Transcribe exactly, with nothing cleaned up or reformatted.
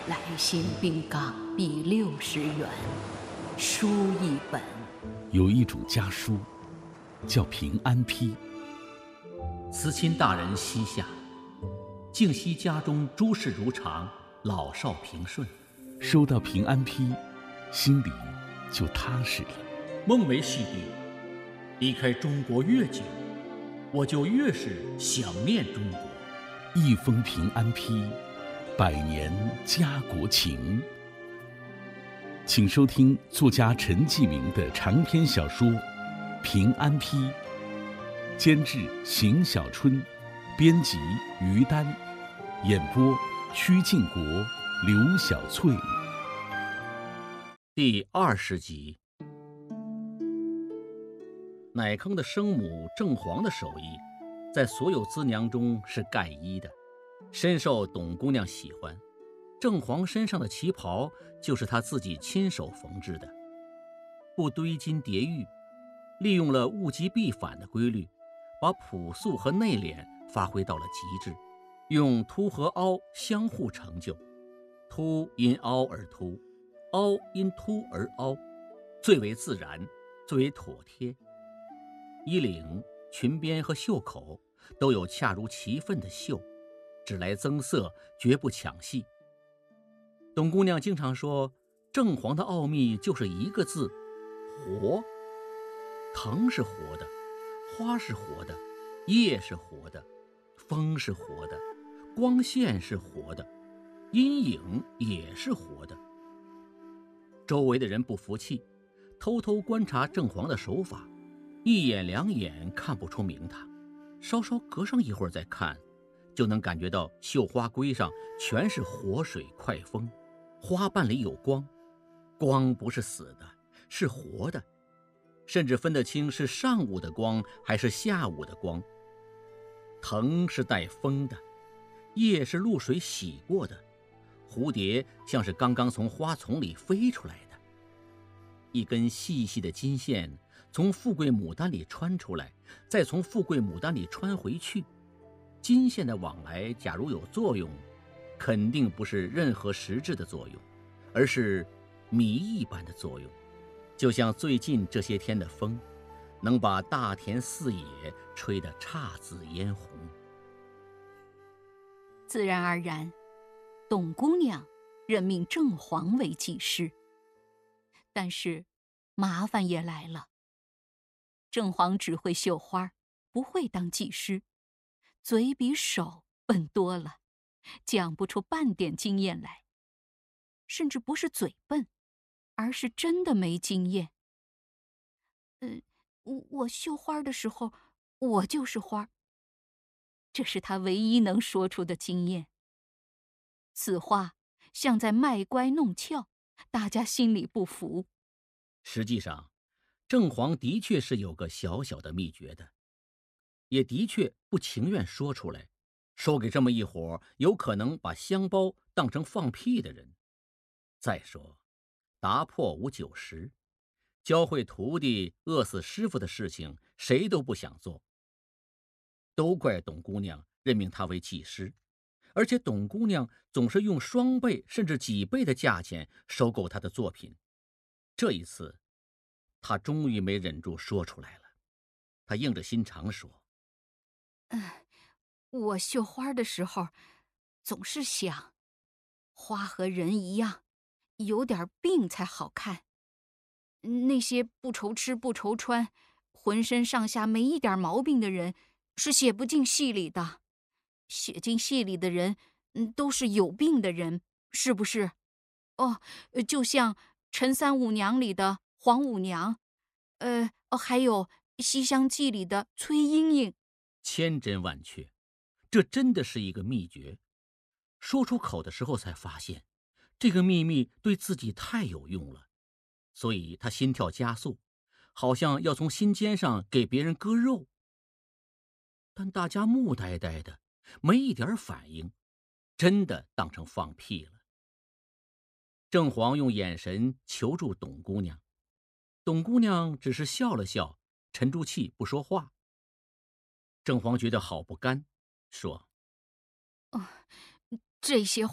来信并港币六十元，书一本。 有一种家书，叫平安批。 慈亲大人膝下，静息家中诸事如常，老少平顺。 收到平安批，心里就踏实了。 孟为细地，离开中国越久，我就越是想念中国。 一封平安批，百年家国情。请收听作家陈继明的长篇小说《平安批》，监制邢小春，编辑于丹，演播曲靖国、刘小翠。 第二十集。乃坑的生母郑黄的手艺，在所有资娘中是盖一的，深受董姑娘喜欢。郑黄身上的旗袍就是她自己亲手缝制的，不堆金叠玉，利用了物极必反的规律，把朴素和内敛发挥到了极致，用凸和凹相互成就，凸因凹而凸，凹因凸而凹，最为自然，最为妥帖。衣领、裙边和袖口都有恰如其分的绣，只来增色，绝不抢戏。董姑娘经常说，郑黄的奥秘就是一个字：活。藤是活的，花是活的，叶是活的，风是活的，光线是活的，阴影也是活的。周围的人不服气，偷偷观察郑黄的手法，一眼两眼看不出名堂，稍稍隔上一会儿再看，就能感觉到绣花龟上全是活水快风，花瓣里有光，光不是死的，是活的，甚至分得清是上午的光还是下午的光。藤是带风的，叶是露水洗过的，蝴蝶像是刚刚从花丛里飞出来的。一根细细的金线从富贵牡丹里穿出来，再从富贵牡丹里穿回去。金线的往来假如有作用，肯定不是任何实质的作用，而是谜一般的作用。就像最近这些天的风，能把大田四野吹得姹紫嫣红。 自然而然，董姑娘任命郑黄为技师。但是麻烦也来了，郑黄只会绣花，不会当技师，嘴比手笨多了，讲不出半点经验来。甚至不是嘴笨，而是真的没经验。嗯，我绣花的时候，我就是花。这是他唯一能说出的经验。此话像在卖乖弄俏，大家心里不服。 实际上，郑黄的确是有个小小的秘诀的，也的确不情愿说出来，收给这么一伙有可能把香包当成放屁的人。再说，打破无九十，教会徒弟饿死师傅的事情，谁都不想做。都怪董姑娘任命他为技师，而且董姑娘总是用双倍甚至几倍的价钱收购他的作品。这一次，他终于没忍住说出来了。他硬着心肠说：“ 嗯，我绣花的时候，总是想，花和人一样，有点病才好看。那些不愁吃不愁穿，浑身上下没一点毛病的人，是写不进戏里的。写进戏里的人，嗯，都是有病的人，是不是？哦，就像《陈三五娘》里的黄五娘，呃，哦，还有《西厢记》里的崔莺莺。” 千真万确，这真的是一个秘诀。说出口的时候才发现，这个秘密对自己太有用了，所以他心跳加速，好像要从心尖上给别人割肉。但大家木呆呆的，没一点反应，真的当成放屁了。郑黄用眼神求助董姑娘，董姑娘只是笑了笑，沉住气不说话。郑黄觉得好不甘，说：“ 哦，这些